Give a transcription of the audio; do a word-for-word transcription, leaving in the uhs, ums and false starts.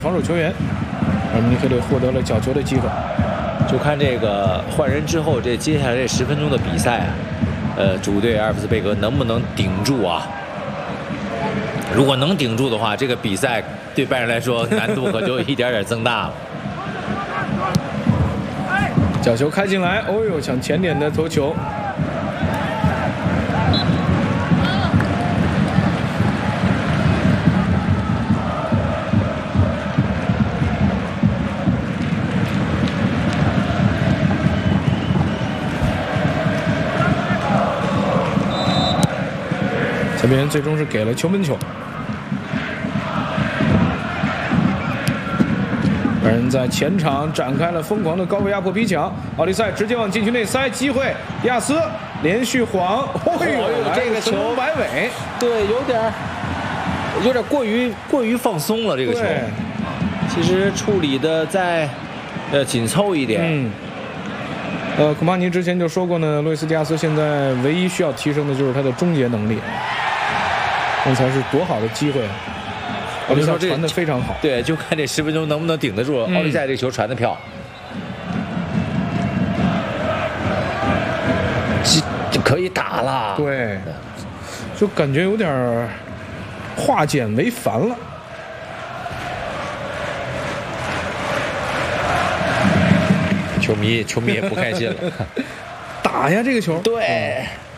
防守球员，而慕尼黑队获得了角球的机会。 就看这个换人之后，这接下来这十分钟的比赛啊，呃，主队阿尔夫斯贝格能不能顶住啊？如果能顶住的话，这个比赛对拜仁来说难度可就一点点增大了。 角球开进来，哦呦，抢前点的头球。这边最终是给了球门球。拜仁在前场展开了疯狂的高位压迫逼抢，奥利塞直接往禁区内塞，机会，迪亚斯连续晃，哦呦， 这个球摆尾， 对，有点有点过于过于放松了，这个球，其实处理的再呃紧凑一点。 嗯。呃，孔帕尼之前就说过呢，路易斯迪亚斯现在唯一需要提升的就是他的终结能力。刚才是多好的机会啊！奥利塞传的非常好， 对，就看这十分钟能不能顶得住。嗯、奥利塞这个球传的漂亮，就可以打了。 对，就感觉有点化简为繁了。 球迷，球迷也不开心了。 打呀，这个球。 对。嗯